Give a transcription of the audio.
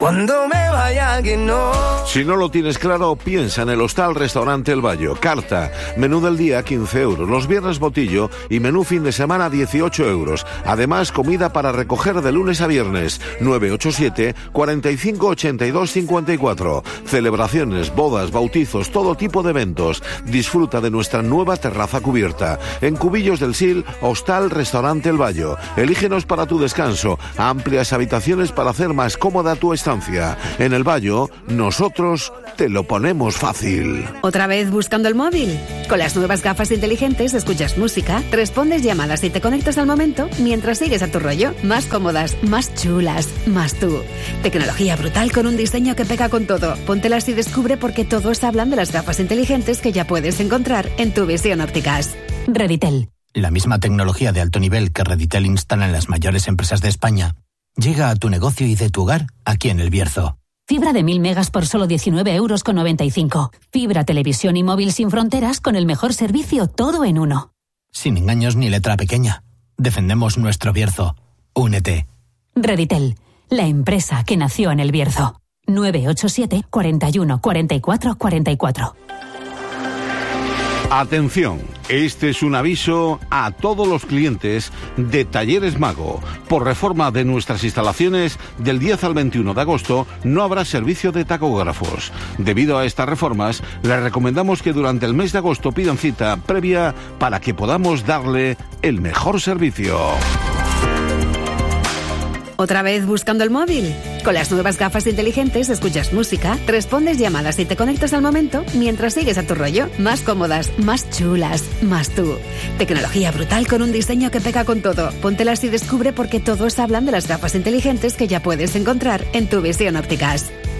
Cuando me vaya que no. Si no lo tienes claro, piensa en el Hostal Restaurante El Bayo. Carta, menú del día 15 euros, los viernes botillo y menú fin de semana 18 euros. Además, comida para recoger de lunes a viernes. 987 45 82 54. Celebraciones, bodas, bautizos, todo tipo de eventos. Disfruta de nuestra nueva terraza cubierta. En Cubillos del Sil, Hostal Restaurante El Bayo. Elígenos para tu descanso. Amplias habitaciones para hacer más cómoda tu estancia. En El Bayo, nosotros te lo ponemos fácil. ¿Otra vez buscando el móvil? Con las nuevas gafas inteligentes escuchas música, respondes llamadas y te conectas al momento mientras sigues a tu rollo. Más cómodas, más chulas, más tú. Tecnología brutal con un diseño que pega con todo. Póntelas y descubre por qué todos hablan de las gafas inteligentes que ya puedes encontrar en tu Visión Ópticas. Reditel. La misma tecnología de alto nivel que Reditel instala en las mayores empresas de España llega a tu negocio y de tu hogar aquí en El Bierzo. Fibra de 1000 megas por solo 19,95 €. Fibra, televisión y móvil sin fronteras con el mejor servicio, todo en uno. Sin engaños ni letra pequeña. Defendemos nuestro Bierzo. Únete. Reditel, la empresa que nació en El Bierzo. 987 41 44 44. Atención, este es un aviso a todos los clientes de Talleres Mago. Por reforma de nuestras instalaciones, del 10 al 21 de agosto no habrá servicio de tacógrafos. Debido a estas reformas, les recomendamos que durante el mes de agosto pidan cita previa para que podamos darle el mejor servicio. ¿Otra vez buscando el móvil? Con las nuevas gafas inteligentes escuchas música, respondes llamadas y te conectas al momento mientras sigues a tu rollo. Más cómodas, más chulas, más tú. Tecnología brutal con un diseño que pega con todo. Póntelas y descubre por qué todos hablan de las gafas inteligentes que ya puedes encontrar en tu Visión Ópticas.